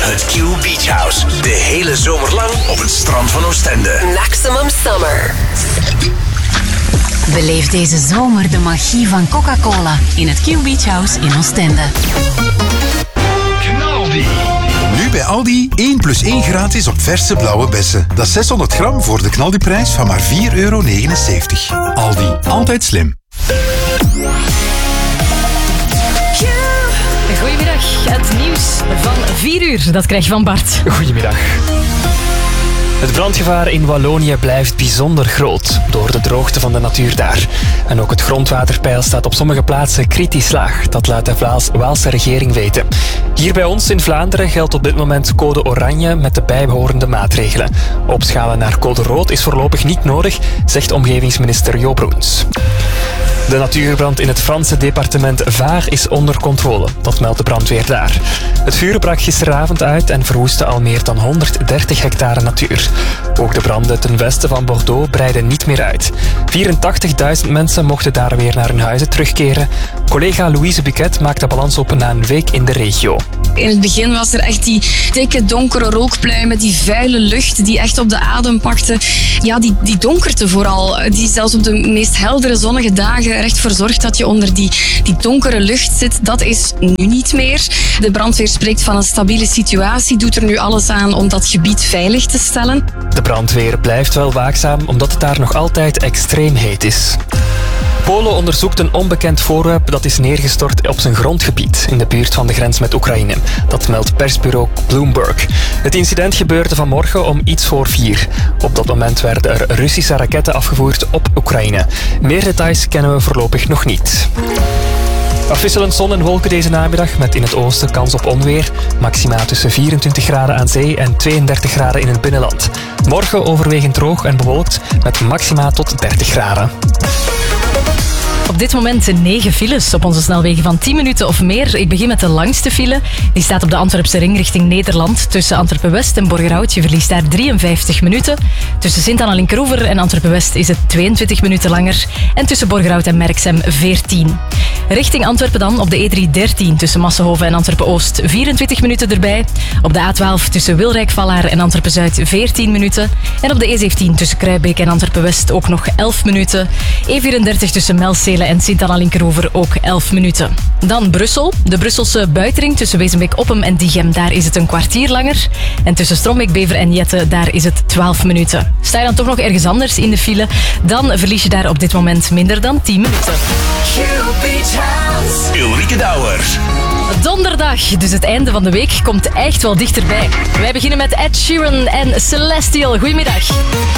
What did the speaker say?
Het Q Beach House. De hele zomer lang op het strand van Oostende. Maximum Summer. Beleef deze zomer de magie van Coca-Cola in het Q Beach House in Oostende. Knaldi. Nu bij Aldi 1 + 1 gratis op verse blauwe bessen. Dat is 600 gram voor de knaldiprijs van maar €4,79. Aldi, altijd slim. Goedemiddag, het nieuws van 4 uur. Dat krijg je van Bart. Goedemiddag. Het brandgevaar in Wallonië blijft bijzonder groot door de droogte van de natuur daar. En ook het grondwaterpeil staat op sommige plaatsen kritisch laag. Dat laat de Waalse regering weten. Hier bij ons in Vlaanderen geldt op dit moment code oranje met de bijbehorende maatregelen. Opschalen naar code rood is voorlopig niet nodig, zegt omgevingsminister Jo Broens. De natuurbrand in het Franse departement Var is onder controle. Dat meldt de brandweer daar. Het vuur brak gisteravond uit en verwoestte al meer dan 130 hectare natuur. Ook de branden ten westen van Bordeaux breiden niet meer uit. 84.000 mensen mochten daar weer naar hun huizen terugkeren. Collega Louise Buquet maakt de balans op na een week in de regio. In het begin was er echt die dikke donkere rookpluimen, die vuile lucht die echt op de adem pakte. Ja, die donkerte vooral, die zelfs op de meest heldere zonnige dagen er echt voor zorgt dat je onder die donkere lucht zit. Dat is nu niet meer. De brandweer spreekt van een stabiele situatie, doet er nu alles aan om dat gebied veilig te stellen. De brandweer blijft wel waakzaam omdat het daar nog altijd extreem heet is. Polen onderzoekt een onbekend voorwerp dat is neergestort op zijn grondgebied in de buurt van de grens met Oekraïne. Dat meldt persbureau Bloomberg. Het incident gebeurde vanmorgen om iets voor 4. Op dat moment werden er Russische raketten afgevoerd op Oekraïne. Meer details kennen we voorlopig nog niet. Afwisselend zon en wolken deze namiddag met in het oosten kans op onweer. Maxima tussen 24 graden aan zee en 32 graden in het binnenland. Morgen overwegend droog en bewolkt met maxima tot 30 graden. Op dit moment 9 files op onze snelwegen van 10 minuten of meer. Ik begin met de langste file. Die staat op de Antwerpse ring richting Nederland. Tussen Antwerpen-West en Borgerhout. Je verliest daar 53 minuten. Tussen Sint-Anna-Linkeroever en Antwerpen-West is het 22 minuten langer. En tussen Borgerhout en Merksem 14. Richting Antwerpen dan op de E313 tussen Massenhoven en Antwerpen-Oost 24 minuten erbij. Op de A12 tussen Wilrijk-Vallaar en Antwerpen-Zuid 14 minuten. En op de E17 tussen Kruibeek en Antwerpen-West ook nog 11 minuten. E34 tussen Melstelen en Sint-Anna-Linkeroever ook 11 minuten. Dan Brussel. De Brusselse buitenring tussen Wezenbeek-Oppem en Diegem, daar is het een kwartier langer. En tussen Strombeek, Bever en Jette, daar is het 12 minuten. Sta je dan toch nog ergens anders in de file, dan verlies je daar op dit moment minder dan 10 minuten. Ulrike Douwer. Donderdag, dus het einde van de week, komt echt wel dichterbij. Wij beginnen met Ed Sheeran en Celestial. Goedemiddag.